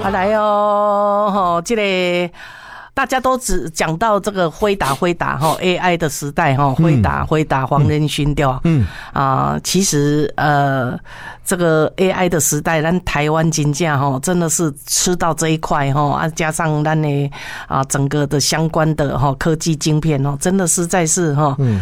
来哦，这个大家都只讲到这个辉达AI 的时代辉达黄仁勋对吧？其实这个 AI 的时代，咱台湾真正真的是吃到这一块加上咱的整个的相关的科技晶片真的实在是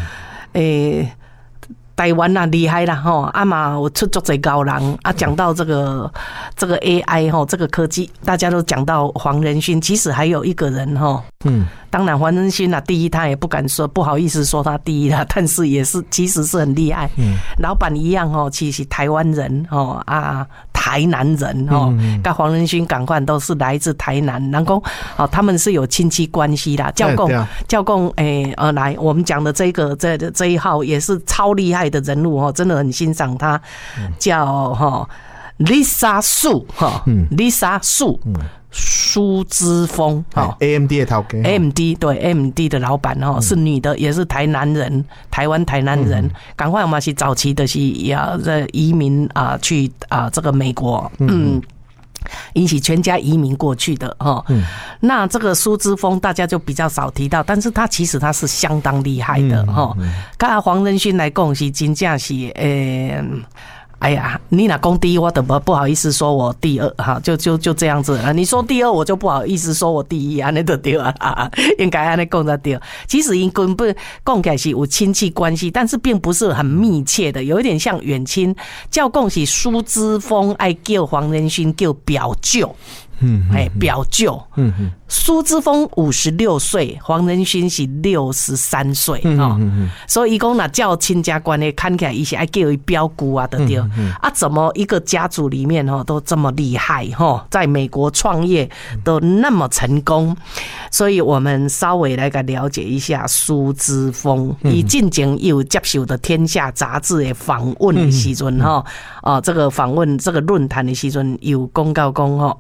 台湾啦厉害啦嘛我出足侪高人讲到这个 AI 这个科技，大家都讲到黄仁勋，其实还有一个人当然黄仁勋第一他也不敢说，不好意思说他第一啦，但是也是其实是很厉害。老板一样其实台湾人台南人跟黄仁勋赶快都是来自台南，然后他们是有亲戚关系啦。教共来我们讲的这一号也是超厉害的人物真的很欣赏他，叫Lisa Su Lisa Su 苏之峰 AMD 的头家 AMD 对 AMD 的老板是女的，也是台南人，台湾台南人，赶快我们是早期的是要移民去这个美国引起全家移民过去的那这个苏之峰大家就比较少提到，但是他其实他是相当厉害的跟黄仁勋来讲是真正是哎呀，你哪讲第一，我都不好意思说我第二就这样子你说第二，我就不好意思说我第一，安尼就对啊，应该安尼讲才对。其实因根本讲起来是有亲戚关系，但是并不是很密切的，有一点像远亲。叫讲是苏之峰爱叫黄仁勋叫表舅。表舅，苏之峰56岁，黄仁勋是63岁所以讲叫亲家关系看起来一些爱叫伊表姑的对怎么一个家族里面都这么厉害在美国创业都那么成功，所以我们稍微来个了解一下苏之峰。伊进前有接受的天下杂志的访问的时阵这个访问这个论坛的时阵有公告讲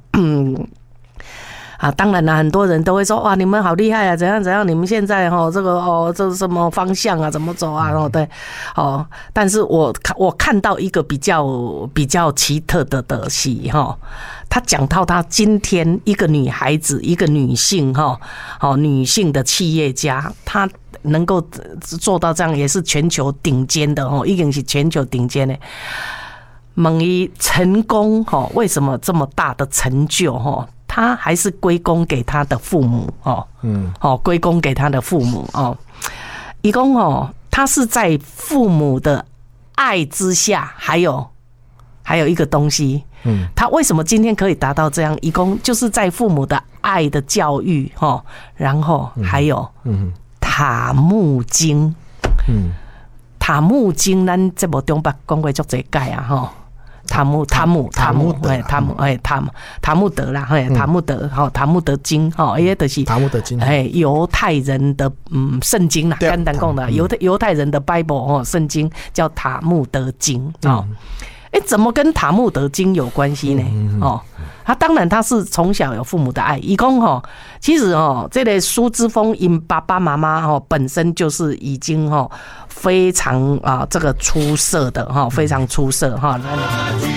当然啦，很多人都会说哇，你们好厉害啊，怎样怎样，你们现在这个这什么方向啊，怎么走啊？对，但是我看到一个比较奇特的戏他讲到他今天一个女孩子，一个女性女性的企业家，她能够做到这样，也是全球顶尖的已经是全球顶尖的。问伊成功为什么这么大的成就他还是归功给他的父母归功给他的父母伊讲他是在父母的爱之下，还有一个东西他为什么今天可以达到这样？伊讲就是在父母的爱的教育然后还有塔木经塔木经咱节目中捌讲过足侪届塔木德啦，塔木德经也就是塔木德经犹太人的圣经啦，简单讲的犹太人的 Bible 圣经叫塔木德经怎么跟塔木德经有关系呢？他当然他是从小有父母的爱。伊讲其实这个苏之峰因爸爸妈妈本身就是已经非常这个出色的非常出色